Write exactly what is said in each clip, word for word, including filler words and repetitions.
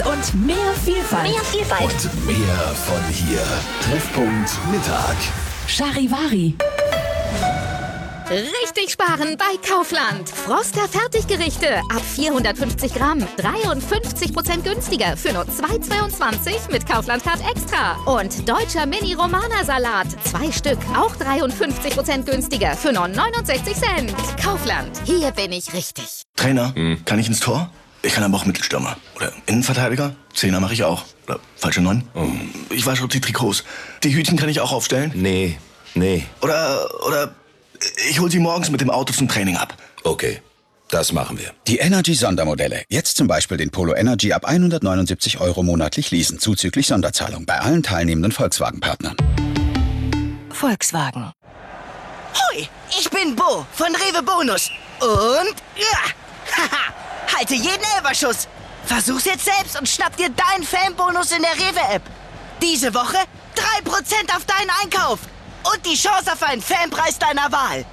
und mehr Vielfalt. Mehr Vielfalt. Und mehr von hier. Treffpunkt Mittag. Charivari. Richtig sparen bei Kaufland. Froster Fertiggerichte ab vierhundertfünfzig Gramm. dreiundfünfzig Prozent günstiger für nur zwei Euro zweiundzwanzig mit Kaufland Card Extra. Und deutscher Mini-Romana-Salat. Zwei Stück, auch dreiundfünfzig Prozent günstiger für nur neunundsechzig Cent. Kaufland, hier bin ich richtig. Trainer, hm. kann ich ins Tor? Ich kann aber auch Mittelstürmer. Oder Innenverteidiger. Zehner mache ich auch. Oder falsche Neun. Oh. Ich wasche die Trikots. Die Hütchen kann ich auch aufstellen. Nee, nee. Oder, oder... Ich hol sie morgens mit dem Auto zum Training ab. Okay, das machen wir. Die Energy-Sondermodelle. Jetzt zum Beispiel den Polo Energy ab hundertneunundsiebzig Euro monatlich leasen, zuzüglich Sonderzahlung bei allen teilnehmenden Volkswagen-Partnern. Volkswagen. Hui, ich bin Bo von Rewe Bonus. Und ja, haha, halte jeden Elberschuss. Versuch's jetzt selbst und schnapp dir deinen Fanbonus in der Rewe-App. Diese Woche drei Prozent auf deinen Einkauf. Und die Chance auf einen Fanpreis deiner Wahl.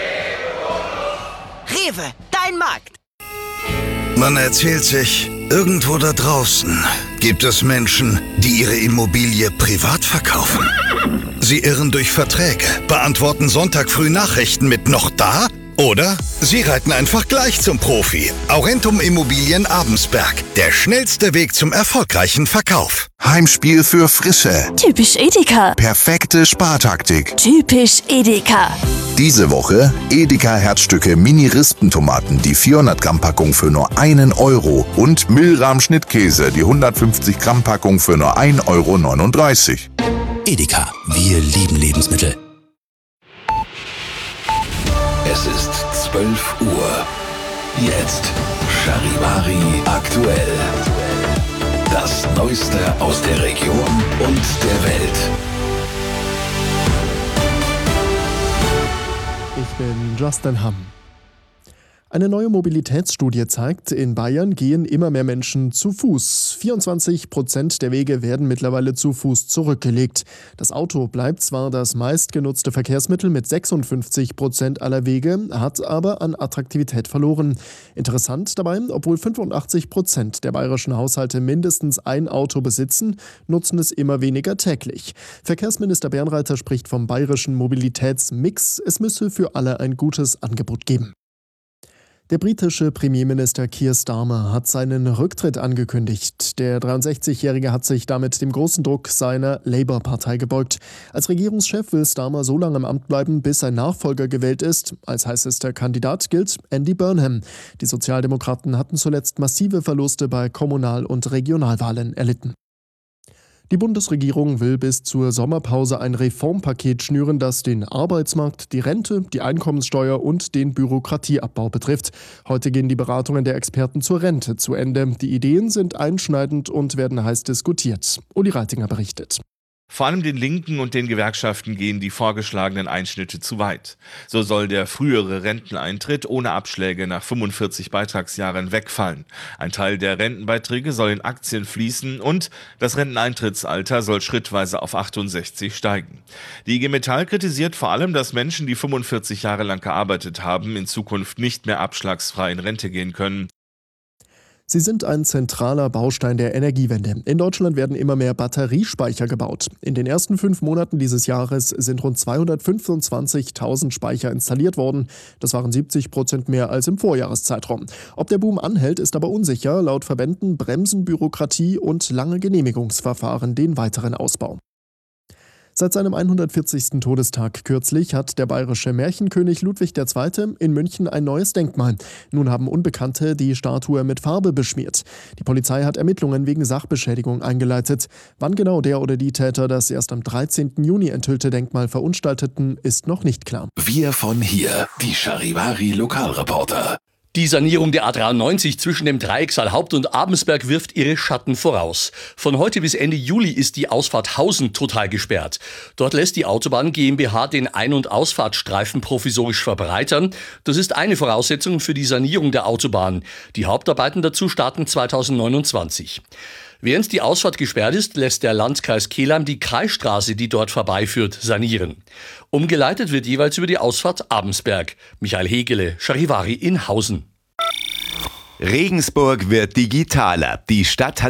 Rewe, dein Markt. Man erzählt sich, irgendwo da draußen gibt es Menschen, die ihre Immobilie privat verkaufen. Sie irren durch Verträge, beantworten Sonntag früh Nachrichten mit "noch da?" Oder sie reiten einfach gleich zum Profi. Aurentum Immobilien Abensberg. Der schnellste Weg zum erfolgreichen Verkauf. Heimspiel für Frische. Typisch Edeka. Perfekte Spartaktik. Typisch Edeka. Diese Woche Edeka Herzstücke Mini-Rispentomaten, die vierhundert Gramm Packung für nur einen Euro. Und Milram Schnittkäse, die hundertfünfzig Gramm Packung für nur ein Euro neununddreißig. Edeka, wir lieben Lebensmittel. Es ist zwölf Uhr. Jetzt Charivari aktuell. Das Neueste aus der Region und der Welt. Ich bin Justin Hamm. Eine neue Mobilitätsstudie zeigt, in Bayern gehen immer mehr Menschen zu Fuß. vierundzwanzig Prozent der Wege werden mittlerweile zu Fuß zurückgelegt. Das Auto bleibt zwar das meistgenutzte Verkehrsmittel mit sechsundfünfzig Prozent aller Wege, hat aber an Attraktivität verloren. Interessant dabei, obwohl fünfundachtzig Prozent der bayerischen Haushalte mindestens ein Auto besitzen, nutzen es immer weniger täglich. Verkehrsminister Bernreiter spricht vom bayerischen Mobilitätsmix. Es müsse für alle ein gutes Angebot geben. Der britische Premierminister Keir Starmer hat seinen Rücktritt angekündigt. Der dreiundsechzigjährige hat sich damit dem großen Druck seiner Labour-Partei gebeugt. Als Regierungschef will Starmer so lange im Amt bleiben, bis sein Nachfolger gewählt ist. Als heißester Kandidat gilt Andy Burnham. Die Sozialdemokraten hatten zuletzt massive Verluste bei Kommunal- und Regionalwahlen erlitten. Die Bundesregierung will bis zur Sommerpause ein Reformpaket schnüren, das den Arbeitsmarkt, die Rente, die Einkommenssteuer und den Bürokratieabbau betrifft. Heute gehen die Beratungen der Experten zur Rente zu Ende. Die Ideen sind einschneidend und werden heiß diskutiert. Uli Reitinger berichtet. Vor allem den Linken und den Gewerkschaften gehen die vorgeschlagenen Einschnitte zu weit. So soll der frühere Renteneintritt ohne Abschläge nach fünfundvierzig Beitragsjahren wegfallen. Ein Teil der Rentenbeiträge soll in Aktien fließen und das Renteneintrittsalter soll schrittweise auf achtundsechzig steigen. Die I G Metall kritisiert vor allem, dass Menschen, die fünfundvierzig Jahre lang gearbeitet haben, in Zukunft nicht mehr abschlagsfrei in Rente gehen können. Sie sind ein zentraler Baustein der Energiewende. In Deutschland werden immer mehr Batteriespeicher gebaut. In den ersten fünf Monaten dieses Jahres sind rund zweihundertfünfundzwanzigtausend Speicher installiert worden. Das waren siebzig Prozent mehr als im Vorjahreszeitraum. Ob der Boom anhält, ist aber unsicher. Laut Verbänden bremsen Bürokratie und lange Genehmigungsverfahren den weiteren Ausbau. Seit seinem hundertvierzigsten Todestag kürzlich hat der bayerische Märchenkönig Ludwig der Zweite in München ein neues Denkmal. Nun haben Unbekannte die Statue mit Farbe beschmiert. Die Polizei hat Ermittlungen wegen Sachbeschädigung eingeleitet. Wann genau der oder die Täter das erst am dreizehnten Juni enthüllte Denkmal verunstalteten, ist noch nicht klar. Wir von hier, die Charivari Lokalreporter. Die Sanierung der A dreiundneunzig zwischen dem Dreieck Saalhaupt und Abensberg wirft ihre Schatten voraus. Von heute bis Ende Juli ist die Ausfahrt Hausen total gesperrt. Dort lässt die Autobahn GmbH den Ein- und Ausfahrtstreifen provisorisch verbreitern. Das ist eine Voraussetzung für die Sanierung der Autobahn. Die Hauptarbeiten dazu starten zweitausendneunundzwanzig. Während die Ausfahrt gesperrt ist, lässt der Landkreis Kelheim die Kreisstraße, die dort vorbeiführt, sanieren. Umgeleitet wird jeweils über die Ausfahrt Abensberg. Michael Hegele, Charivari in Hausen. Regensburg wird digitaler. Die Stadt hat